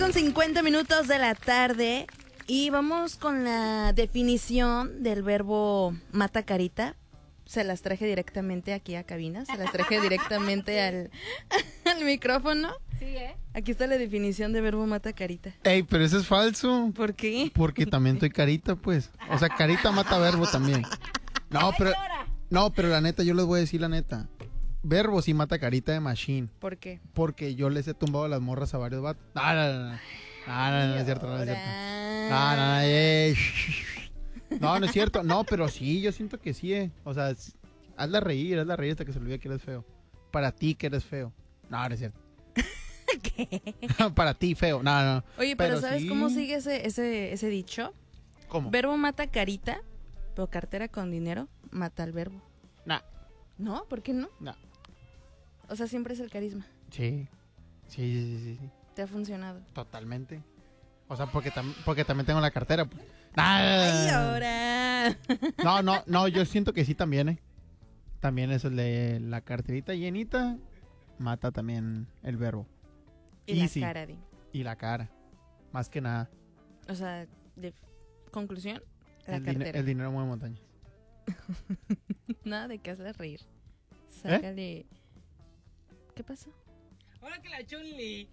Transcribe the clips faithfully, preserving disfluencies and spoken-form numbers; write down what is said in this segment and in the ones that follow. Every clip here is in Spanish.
con cincuenta minutos de la tarde y vamos con la definición del verbo mata carita. Se las traje directamente aquí a cabina, se las traje directamente al, al micrófono. Sí, ¿eh? Aquí está la definición de verbo mata carita. Ey, pero eso es falso. ¿Por qué? Porque también estoy carita, pues. O sea, carita mata verbo también. No, pero no, pero la neta, yo les voy a decir la neta. Verbo sí mata carita de machine. ¿Por qué? Porque yo les he tumbado las morras a varios vatos. No, no, no, no. No, no, no, no es cierto, no es cierto. No, no, no, eh, no, no es cierto. No, pero sí, yo siento que sí, eh. O sea, hazla reír, hazla reír hasta que se olvide que eres feo. Para ti que eres feo. No, no es cierto. ¿Qué? Para ti, feo. No, no. Oye, pero, pero ¿sabes sí. cómo sigue ese, ese, ese dicho? ¿Cómo? Verbo mata carita, pero cartera con dinero mata al verbo. Nah. ¿No? ¿Por qué no? No. O sea, siempre es el carisma. Sí. Sí, sí, sí, sí. ¿Te ha funcionado? Totalmente. O sea, porque, tam porque también tengo la cartera. Pues. ¡Ay, ahora! No, no, no, yo siento que sí también, ¿eh? También eso de la carterita llenita mata también el verbo. Y Easy. la cara, di. Y la cara. Más que nada. O sea, de conclusión, la El, din cartera. el dinero mueve montañas. Nada de que hacerle reír. Sácale. ¿Eh? ¿Qué pasó? Hola, que la Chun-Li.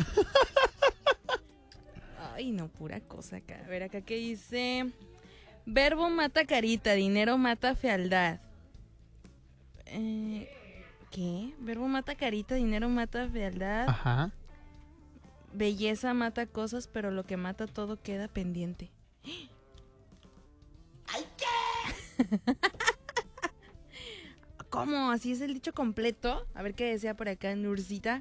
Ay, no, pura cosa acá. A ver, acá que dice... Verbo mata carita, dinero mata fealdad. Eh, ¿Qué? Verbo mata carita, dinero mata fealdad. Ajá. Belleza mata cosas, pero lo que mata todo queda pendiente. ¡Ay, qué! ¿Cómo? ¿Así es el dicho completo? A ver qué decía por acá Nursita.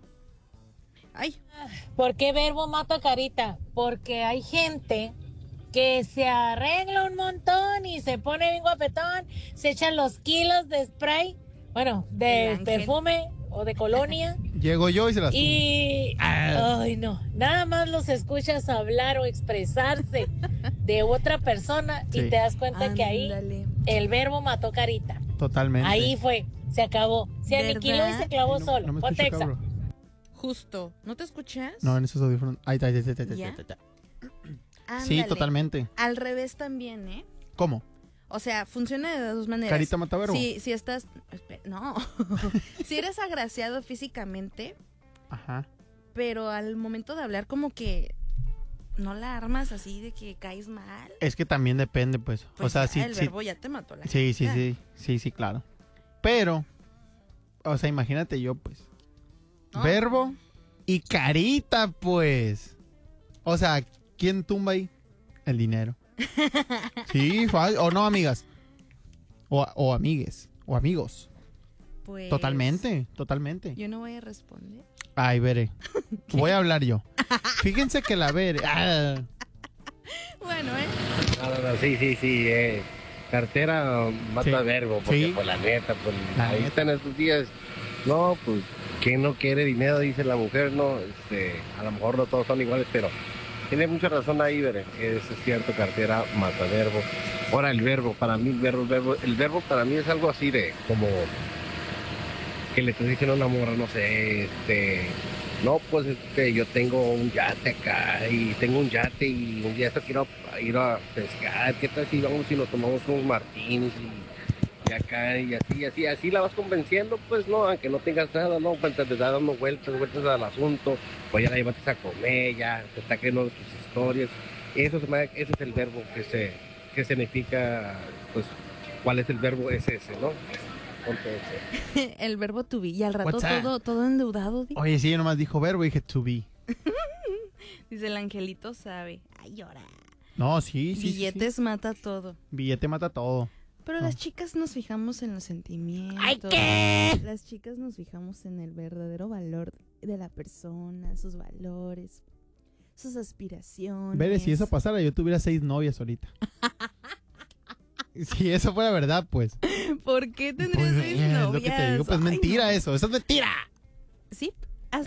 ¡Ay! ¿Por qué verbo mata carita? Porque hay gente que se arregla un montón y se pone bien guapetón, se echan los kilos de spray, bueno, de perfume o de colonia. Llego yo y se las Y... ah. Ay, no. Nada más los escuchas hablar o expresarse de otra persona sí. Y te das cuenta Ándale. Que ahí el verbo mató carita. Totalmente. Ahí fue, se acabó. Se ¿verdad? Aniquiló y se clavó no, solo. No Ponte exa. Justo. ¿No te escuchas? No, en esos audífonos. Ahí está, ahí está, ahí está, ahí ¿Ya? está, ahí está. Ándale. Sí, totalmente. Al revés también, ¿eh? ¿Cómo? O sea, funciona de dos maneras. Carita mata verbo. Si, si estás... No. Si eres agraciado físicamente... Ajá. Pero al momento de hablar como que... No la armas así de que caes mal. Es que también depende, pues. Pues o sea, ya, sí. el sí, verbo ya te mató la Sí, sí, carita. sí. Sí, sí, claro. Pero... O sea, imagínate yo, pues. Oh. Verbo y carita, pues. O sea, ¿quién tumba ahí? El dinero. Sí, o no, amigas. O, o amigues. O amigos. Pues... Totalmente, totalmente. Yo no voy a responder. Ay, veré. Voy a hablar yo. Fíjense que la veré. Ah. Bueno, ¿eh? No, no, no, sí, sí, sí. Eh. Cartera mata Sí. verbo, porque Sí. pues la neta, pues La ahí neta. están estos días. No, pues, ¿quién no quiere dinero? Dice la mujer, no, este, a lo mejor no todos son iguales, pero tiene mucha razón ahí, veré. Es cierto, cartera mata verbo. Ahora el verbo, para mí, verbo, verbo, el verbo para mí es algo así de, como, que le estás diciendo a una morra, no sé, este, no, pues, este, yo tengo un yate acá, y tengo un yate, y un día esto quiero ir a pescar, ¿qué tal si vamos y nos tomamos unos martines, y, y acá, y así, así, así la vas convenciendo, pues, no, aunque no tengas nada, no, pues, te da dando vueltas, vueltas al asunto, pues ya la llevaste a comer, ya te está creyendo tus historias, eso, se me, ese es el verbo que se, que significa, pues, ¿cuál es el verbo? Es ese, ¿no? Entonces, El verbo to be. Y al rato What's that? todo, todo endeudado. di- Oye, sí, yo nomás dijo verbo y dije to be. Dice el angelito sabe. Ay, llora. No, sí, sí. sí, Billetes sí. mata todo. Billete mata todo. Pero No. las chicas nos fijamos en los sentimientos. ¡Ay, qué! Las chicas nos fijamos en el verdadero valor de la persona, sus valores, sus aspiraciones. Veré, si eso pasara, yo tuviera seis novias ahorita. Si eso fuera verdad, pues. ¿Por qué tendrías Pues, seis eh, novias? es lo que te digo. Pues Ay, mentira no. eso. Eso es mentira. Sí,